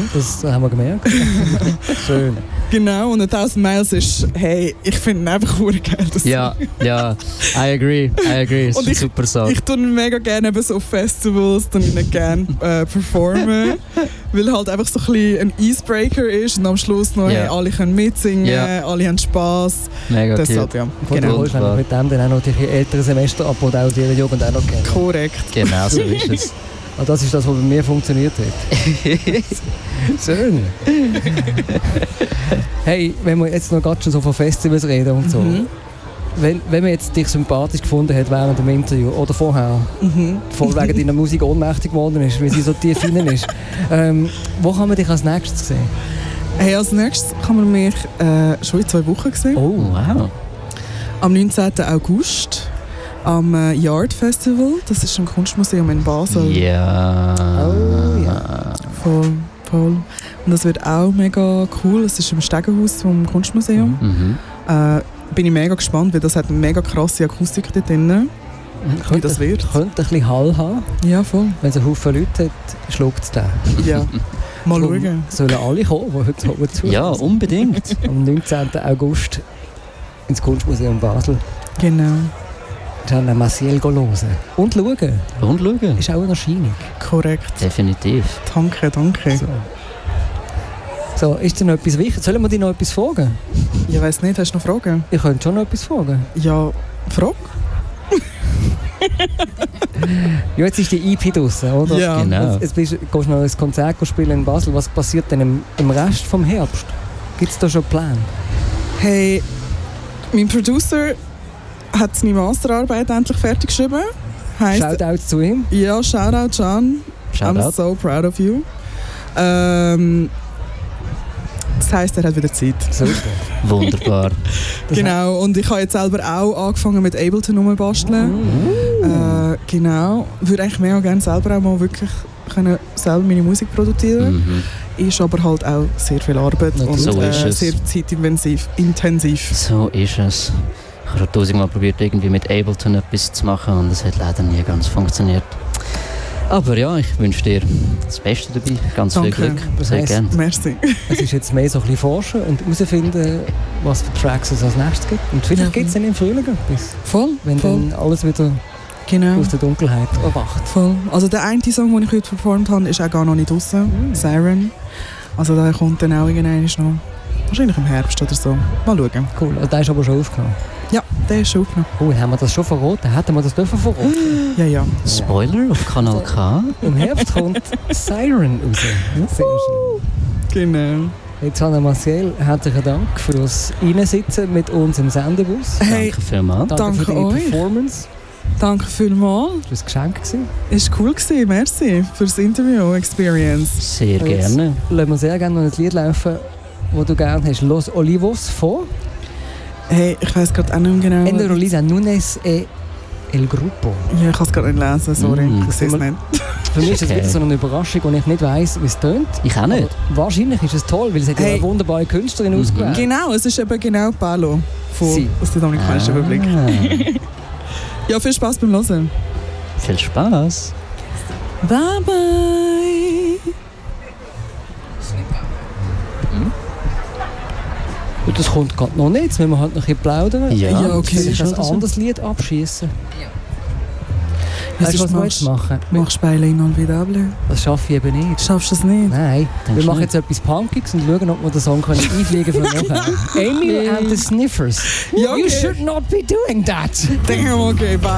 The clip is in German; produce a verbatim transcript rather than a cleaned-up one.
das haben wir gemerkt. Schön. Genau, und tausend Miles ist, hey, ich finde ihn einfach cool geil. Ja, ja, I agree, I agree. Und ich, super Song. Ich tue ihn mega gerne eben so auf Festivals, tue ihn gerne äh, performen, weil halt einfach so ein bisschen ein Icebreaker ist und am Schluss noch, yeah. hey, alle können mitsingen, yeah. alle haben Spass. Mega Deshalb, ja. Genau. Du holst mit dem dann auch noch die älteren Semester ab, die auch ihre Jugend auch noch kennen. Korrekt. Genau so ist es. Und das ist das, was bei mir funktioniert hat. Schön. Hey, wenn wir jetzt noch gerade schon so von Festivals reden und so. Mhm. Wenn, wenn man jetzt dich sympathisch gefunden hat während dem Interview oder vorher, mhm. voll wegen deiner Musik ohnmächtig geworden ist, weil sie so tief hinein ist, ähm, wo kann man dich als nächstes sehen? Hey, als nächstes kann man mich äh, schon in zwei Wochen sehen. Oh, wow. Am neunzehnten August. Am äh, Yard Festival, das ist ein Kunstmuseum in Basel. Ja. Oh, ja. Voll, voll. Und das wird auch mega cool. Es ist im Stegenhaus vom Kunstmuseum. Mhm. Äh, bin ich mega gespannt, weil das hat eine mega krasse Akustik dort drin. Könnte, wie das wird. Könnte ein bisschen Hall haben. Ja, voll. Wenn es einen Haufen Leute hat, schluckt es den. Ja. Mal schauen. Sollen alle kommen, die heute oben zu Ja, unbedingt. Am neunzehnten August ins Kunstmuseum Basel. Genau. Dann Maciel hören. Und schauen. Und schauen. Ist auch eine Erscheinung. Korrekt. Definitiv. Danke, danke. So, so ist dir noch etwas wichtig? Sollen wir dir noch etwas fragen? Ich weiss nicht, hast du noch Fragen? Ich könnte schon noch etwas fragen. Ja, frag. Ja, jetzt ist die E P draussen, oder? Ja. Genau. Jetzt, jetzt bist, gehst du noch ein Konzert spielen in Basel. Was passiert denn im, im Rest vom Herbst? Gibt es da schon einen Plan? Hey, mein Producer hat seine Masterarbeit endlich fertig geschrieben. Heisst, Shoutout zu ihm. Ja, Shoutout Can. Shoutout. I'm so proud of you. Ähm, das heisst, er hat wieder Zeit. Super. Wunderbar. Genau, und ich habe jetzt selber auch angefangen mit Ableton rumbasteln. Oh. Äh, genau. Würde eigentlich mega gerne selber auch mal wirklich können selber meine Musik produzieren. Mhm. Ist aber halt auch sehr viel Arbeit Natürlich. und So äh, ist es. sehr zeitintensiv. Intensiv. So ist es. Ich habe schon tausendmal probiert, irgendwie mit Ableton etwas zu machen und es hat leider nie ganz funktioniert. Aber ja, ich wünsche dir das Beste dabei. Ganz Danke. viel Glück. Das Sehr heisst, gerne. Merci. Es ist jetzt mehr so ein bisschen forschen und herausfinden, was für Tracks es als nächstes gibt. Und vielleicht Ja. gibt es dann im Frühling etwas. Voll, Wenn voll. dann alles wieder Genau. aus der Dunkelheit erwacht. Voll. Also der eine Song, den ich heute performt habe, ist auch gar noch nicht draussen. Mm. Siren. Also der kommt dann auch irgendwann noch. Wahrscheinlich im Herbst oder so. Mal schauen. Cool. Und der ist aber schon aufgenommen. Ja, der ist schon aufgenommen. Oh, haben wir das schon verraten? Hätten wir das dürfen verraten? Ja, ja. Spoiler auf Kanal K. Im Herbst kommt Siren raus. Sehr schön. Genau. Jetzt Hanna Maciel, herzlichen Dank fürs Reinsitzen mit uns im Sendebus. Hey, Danke vielmals. Danke, danke für deine euch. Performance. danke vielmals. Das war ein Geschenk gewesen. Es war cool gewesen. Merci für das Interview-Experience. Sehr Und jetzt gerne. lassen wir sehr gerne noch ein Lied laufen, das du gerne hast. Los Olivos von Hey, ich weiss gerade auch nicht mehr genau. Ender Olisa Nunes e El Grupo. Ja, ich kann es gerade nicht lesen, sorry. Mm. Ich sehe es nicht. Für mich ist es Okay. wieder so eine Überraschung, und ich nicht weiss, wie es tönt. Ich auch nicht. Aber wahrscheinlich ist es toll, weil es hat ja Hey. eine wunderbare Künstlerin Mhm. ausgewählt. Genau, es ist eben genau Paolo von, Sie. aus der Dominikanischen Republik. Ah, Ja, viel Spaß beim Hören. viel Spaß. Bye, bye. Und das kommt gerade noch nicht, jetzt müssen wir halt noch ein bisschen plaudern. Ja, Ja, okay. Soll ich ist ein halt so. anderes Lied abschießen? Was Weißt du, was ist, wir jetzt machst, machen? machst du bei Inolvidable? Das schaffe ich eben nicht. Schaffst du es nicht? Nein, Denkst wir du machen nicht? jetzt etwas Punkiges und schauen, ob wir den Song können einfliegen können für nachher. Emil and the Sniffers. Ja, You okay. should not be doing that. Denken wir mal, okay, bye.